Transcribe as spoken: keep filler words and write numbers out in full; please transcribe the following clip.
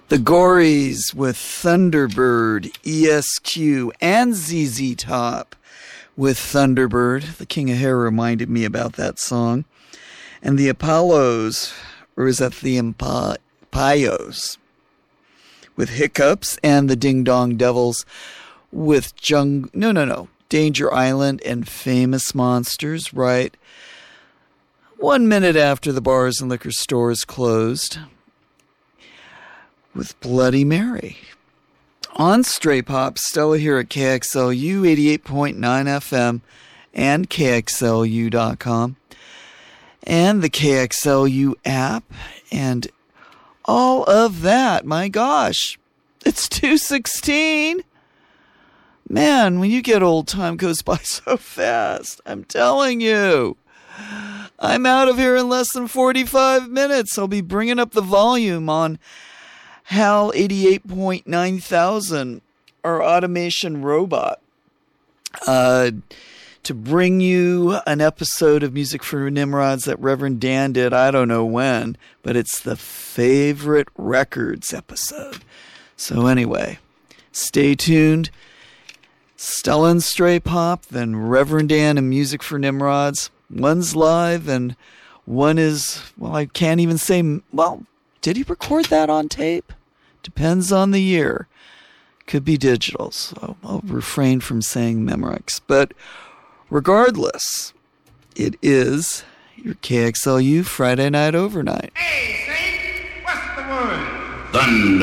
The Gories with Thunderbird, E S Q, and Z Z Top with Thunderbird. The King of Hair reminded me about that song. And the Apollos, or is that the Empayos, with Hiccups, and the Ding Dong Devils with Jung... No, no, no. Danger Island and Famous Monsters, right? One minute after the bars and liquor stores closed, with Bloody Mary. On Stray Pop, Stella here at K X L U eighty-eight point nine F M and K X L U dot com and the K X L U app and all of that. My gosh, it's two sixteen. Man, when you get old, time goes by so fast. I'm telling you. I'm out of here in less than forty-five minutes. I'll be bringing up the volume on HAL eighty-eight point nine thousand, our automation robot, uh, to bring you an episode of Music for Nimrods that Reverend Dan did, I don't know when, but it's the Favorite Records episode. So anyway, stay tuned. Stella and Stray Pop, then Reverend Dan and Music for Nimrods. One's live and one is, well, I can't even say, well, did he record that on tape? Depends on the year. Could be digital, so I'll refrain from saying Memorex. But regardless, it is your K X L U Friday Night Overnight. Hey, Saint, what's the word? Thunder.